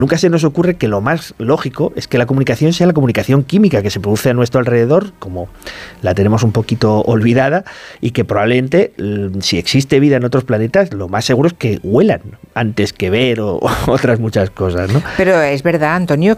Nunca se nos ocurre que lo más lógico es que la comunicación sea la comunicación química que se produce a nuestro alrededor, como la tenemos un poquito olvidada, y que probablemente, si existe vida en otros planetas, lo más seguro es que huelan antes que ver o otras muchas cosas, ¿no? Pero es verdad, Antonio,